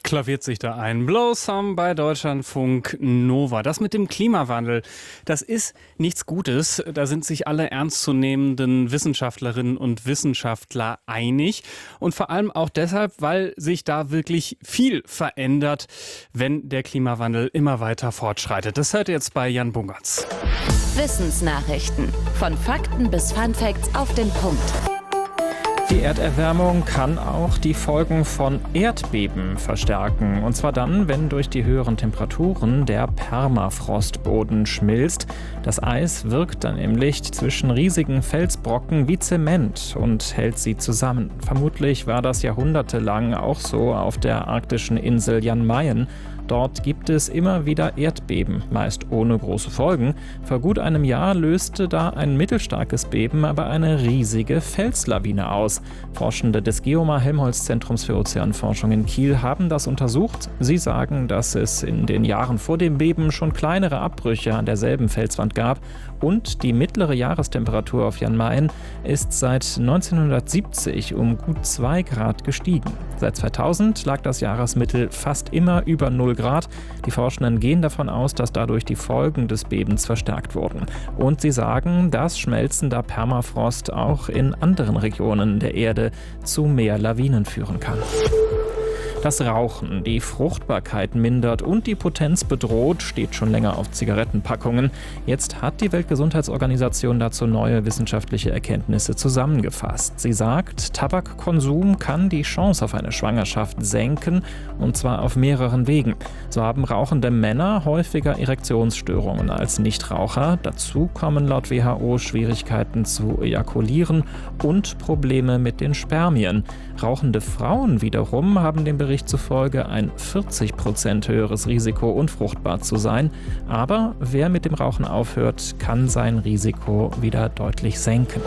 klaviert sich da ein. Blossom bei Deutschlandfunk Nova. Das mit dem Klimawandel, das ist nichts Gutes. Da sind sich alle ernstzunehmenden Wissenschaftlerinnen und Wissenschaftler einig. Und vor allem auch deshalb, weil sich da wirklich viel verändert, wenn der Klimawandel immer weiter fortschreitet. Das hört ihr jetzt bei Jan Bungertz. Wissensnachrichten. Von Fakten bis Funfacts auf den Punkt. Die Erderwärmung kann auch die Folgen von Erdbeben verstärken. Und zwar dann, wenn durch die höheren Temperaturen der Permafrostboden schmilzt. Das Eis wirkt dann nämlich zwischen riesigen Felsbrocken wie Zement und hält sie zusammen. Vermutlich war das jahrhundertelang auch so auf der arktischen Insel Jan Mayen. Dort gibt es immer wieder Erdbeben, meist ohne große Folgen. Vor gut einem Jahr löste da ein mittelstarkes Beben aber eine riesige Felslawine aus. Forschende des Geomar-Helmholtz-Zentrums für Ozeanforschung in Kiel haben das untersucht. Sie sagen, dass es in den Jahren vor dem Beben schon kleinere Abbrüche an derselben Felswand gab. Und die mittlere Jahrestemperatur auf Jan Mayen ist seit 1970 um gut 2 Grad gestiegen. Seit 2000 lag das Jahresmittel fast immer über 0 Grad. Die Forschenden gehen davon aus, dass dadurch die Folgen des Bebens verstärkt wurden. Und sie sagen, dass schmelzender Permafrost auch in anderen Regionen der Erde zu mehr Lawinen führen kann. Das Rauchen die Fruchtbarkeit mindert und die Potenz bedroht, steht schon länger auf Zigarettenpackungen. Jetzt hat die Weltgesundheitsorganisation dazu neue wissenschaftliche Erkenntnisse zusammengefasst. Sie sagt, Tabakkonsum kann die Chance auf eine Schwangerschaft senken, und zwar auf mehreren Wegen. So haben rauchende Männer häufiger Erektionsstörungen als Nichtraucher. Dazu kommen laut WHO Schwierigkeiten zu ejakulieren und Probleme mit den Spermien. Rauchende Frauen wiederum haben dem Bericht zufolge ein 40% höheres Risiko, unfruchtbar zu sein. Aber wer mit dem Rauchen aufhört, kann sein Risiko wieder deutlich senken.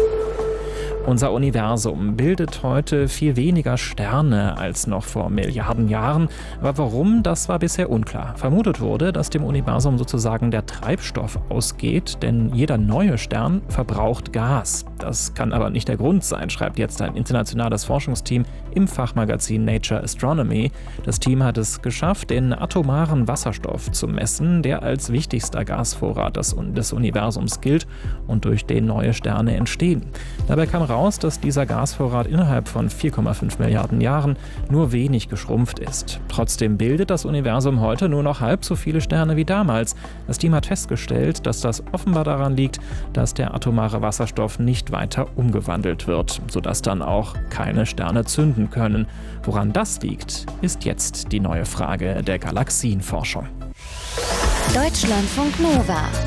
Unser Universum bildet heute viel weniger Sterne als noch vor Milliarden Jahren. Aber warum, das war bisher unklar. Vermutet wurde, dass dem Universum sozusagen der Treibstoff ausgeht, denn jeder neue Stern verbraucht Gas. Das kann aber nicht der Grund sein, schreibt jetzt ein internationales Forschungsteam im Fachmagazin Nature Astronomy. Das Team hat es geschafft, den atomaren Wasserstoff zu messen, der als wichtigster Gasvorrat des Universums gilt und durch den neue Sterne entstehen. Dabei kam raus, dass dieser Gasvorrat innerhalb von 4,5 Milliarden Jahren nur wenig geschrumpft ist. Trotzdem bildet das Universum heute nur noch halb so viele Sterne wie damals. Das Team hat festgestellt, dass das offenbar daran liegt, dass der atomare Wasserstoff nicht weiter umgewandelt wird, sodass dann auch keine Sterne zünden können. Woran das liegt, ist jetzt die neue Frage der Galaxienforschung. Deutschlandfunk Nova.